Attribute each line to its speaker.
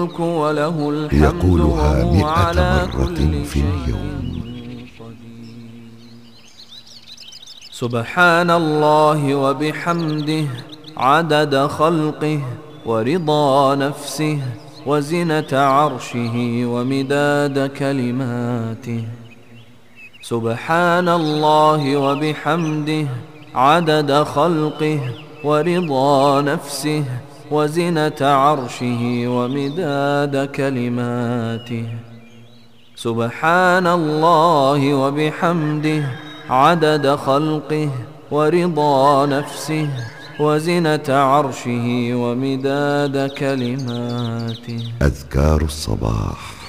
Speaker 1: الملك وله الحمد
Speaker 2: يقولها
Speaker 1: وهو
Speaker 2: 100
Speaker 1: على
Speaker 2: مرة
Speaker 1: كل
Speaker 2: في اليوم.
Speaker 1: شيء قدير. سبحان الله وبحمده عدد خلقه ورضا نفسه وزنة عرشه ومداد كلماته. سبحان الله وبحمده عدد خلقه ورضا نفسه وزنة عرشه ومداد كلماته. سبحان الله وبحمده عدد خلقه ورضا نفسه وزنة عرشه ومداد كلماته.
Speaker 2: أذكار الصباح.